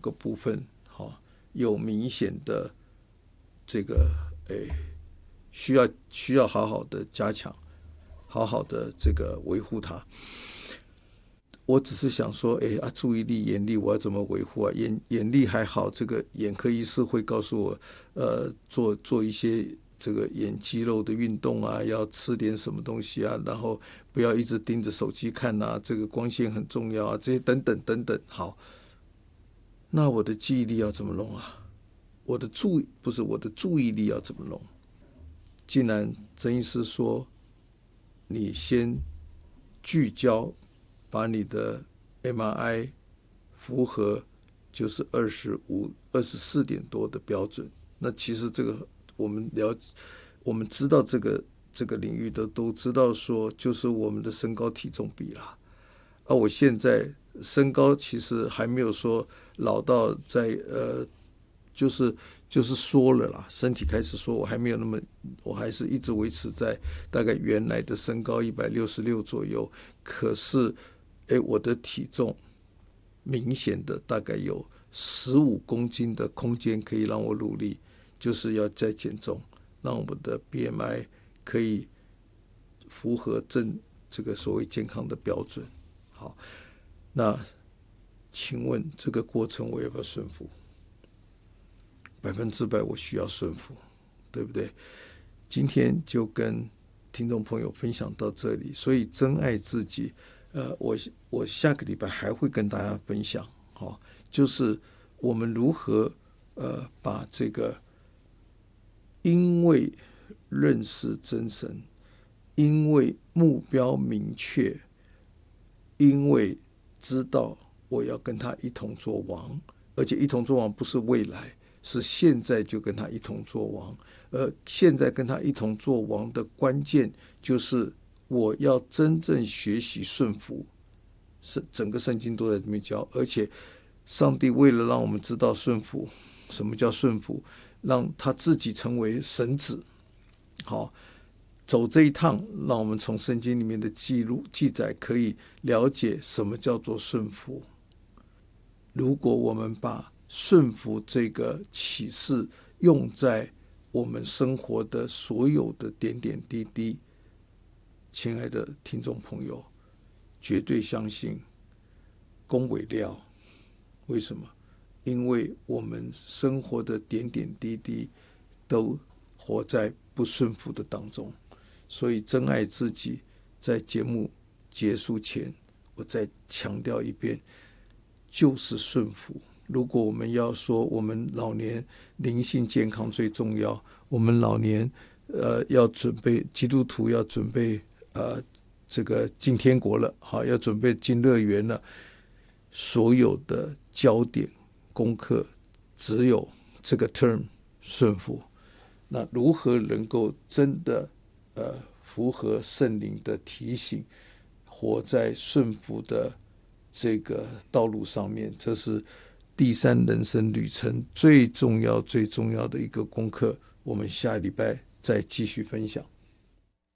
个部分有明显的这个需要好好的加强，好好的这个维护它。我只是想说，注意力、眼力我要怎么维护啊？眼力还好，这个眼科医师会告诉我，做一些这个眼肌肉的运动啊，要吃点什么东西啊，然后不要一直盯着手机看啊，这个光线很重要啊，这些等等等等。好，那我的记忆力要怎么弄啊？我的注意力要怎么弄？竟然曾医师说，你先聚焦，把你的 MRI 符合就是24点多的标准。那其实这个我们知道这个领域的都知道说，就是我们的身高体重比啦。我现在身高其实还没有说老到在就是缩了啦，身体开始缩，我还没有那么，我还是一直维持在大概原来的身高166左右。可是我的体重明显的大概有15公斤的空间可以让我努力，就是要再减重，让我的 BMI 可以符合这个所谓健康的标准。好，那请问这个过程我要不要顺服？100%我需要顺服，对不对？今天就跟听众朋友分享到这里，所以真爱自己，我下个礼拜还会跟大家分享，就是我们如何把这个因为认识真神，因为目标明确，因为知道我要跟他一同做王，而且一同做王不是未来，是现在就跟他一同做王。而现在跟他一同做王的关键就是我要真正学习顺服，整个圣经都在这边教。而且上帝为了让我们知道顺服，什么叫顺服，让他自己成为神子。好，走这一趟，让我们从圣经里面的记载可以了解什么叫做顺服。如果我们把顺服这个启示用在我们生活的所有的点点滴滴，亲爱的听众朋友，绝对相信公伟料。为什么？因为我们生活的点点滴滴都活在不顺服的当中。所以真爱自己，在节目结束前我再强调一遍，就是顺服。如果我们要说我们老年灵性健康最重要，我们老年要准备，基督徒要准备这个进天国了，好，要准备进乐园了，所有的焦点功课只有这个 term 顺服。那如何能够真的符合圣灵的提醒，活在顺服的这个道路上面，这是第三人生旅程最重要的一个功课。我们下礼拜再继续分享。